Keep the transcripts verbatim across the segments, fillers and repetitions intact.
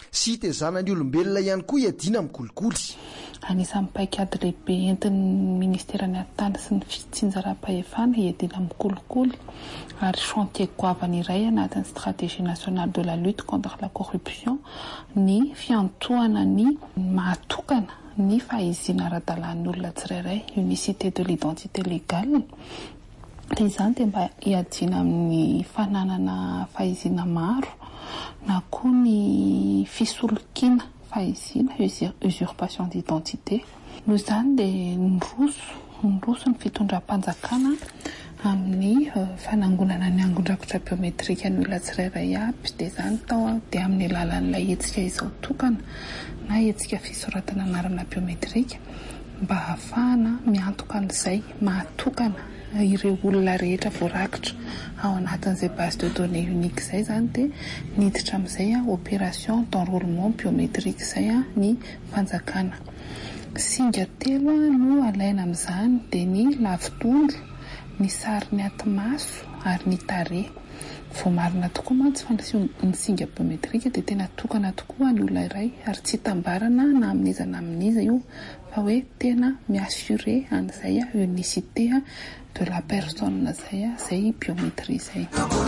sy hitezana ny olombelona ihany koa iadina mikolikoly. Anisan'ny paikady lehibe entin'ny ministerany an-tany sy ny fitsinjaram-pahefana iadina mikolikoly ary chantier goavana iray anatin'ny stratégie nationale de la lutte contre la corruption ny fiantohana ny mahatokana ny fahizina ara-dalan'ny olona tsirairay, unicité de l'identité légale. Dia izany dia mba hiadiana amin'ny fananana fahizina maro na koa ny fisolokina fahizina, usurpation d'identité. Noho izany dia nyroso nyroso ny fitondram-panjakana amin'ny fanangonana ny angon-drakotra biometrika ny olona tsirairay aby. Dia izany tao dia amin'ny alalan'ilay hetsika izao tokana na hetsika fisoratana anarana biometrika mba hahafahana miantoka an'izay mahatokana ireo olona rehetra voarakitra ao anatin'izay base de données unique izay zany dia niditra amin'izay opération d'enrôlement biométrique izay ny fanjakana. Singa telo no alaina amin'izany dia ny lavitondro, ny sarin'ny atimaso ary ny tarehy. Vao marina tokoa mantsy fa ny singa biometrika dia tena tokana tokoa ny olona iray ary tsy tambarana na amin'iza na amin'iza io fa hoe tena miassurer an'izay unicité de la personne zay zay biométrie zay.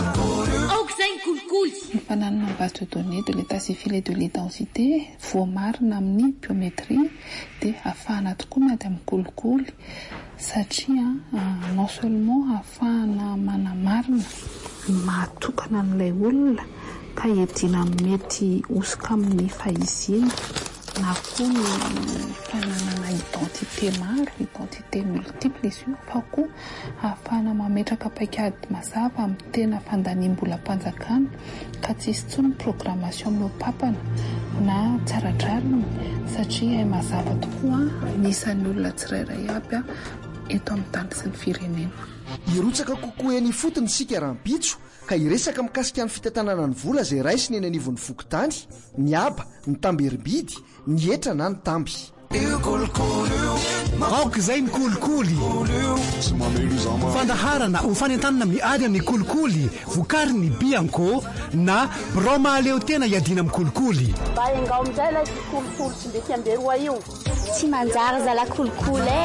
Ny fananana base de données de l'état civil et de l'identité vao marina amin'ny biométrie dia ahafahana tokoa miady amin'ny kolikoly satria non seulement ahafahana manamarina mahatokana an'ilay olona ka iadina mety osika amin'ny fahizina na koa ny fananana identité maro, identité multiple izy io, fa koa ahafahana mametraka paikady mazava amin'ny tena fandaniam-bolam-panjakana ka tsisy tsony programmation mihoapapana na tsaradrariny satria mazava tokoa nisan'ny olona tsirairay aby eto amin'ny tany sy ny firenena. Irotsaka kokoa eny fotony sika rahampitso ka iresaka mikasika ny fitantanana ny vola izay raisiny eny anivon'ny fokotany, ny aba, ny tamberibidy, ny etra na ny tamby. Aoka izay ny kolikoly. Fandaharana ho fanentanana miady amin'ny kolikoly, vokary ny Bianco na Broma aleo tena iadina amin'ny kolikoly. Tsy manjary zala kolikoly.